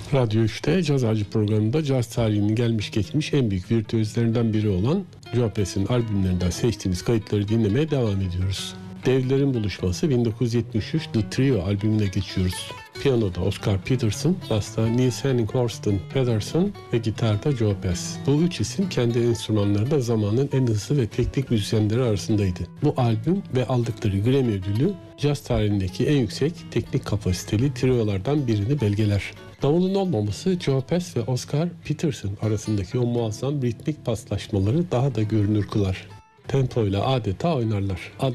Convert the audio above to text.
Radyo 3'te Caz Ağacı programında caz tarihinin gelmiş geçmiş en büyük virtüözlerinden biri olan Joe Pass'in albümlerinden seçtiğimiz kayıtları dinlemeye devam ediyoruz. Devlerin buluşması 1973 The Trio albümüne geçiyoruz. Piyanoda Oscar Peterson, basta Niels Henning Horsten Pedersen ve gitarda Joe Pass. Bu üç isim kendi enstrümanlarında zamanın en hızlı ve teknik müzisyenleri arasındaydı. Bu albüm ve aldıkları Grammy ödülü caz tarihindeki en yüksek teknik kapasiteli triolardan birini belgeler. Davulun olmaması Joe Pass ve Oscar Peterson arasındaki o muazzam ritmik paslaşmaları daha da görünür kılar. Tempoyla adeta oynarlar.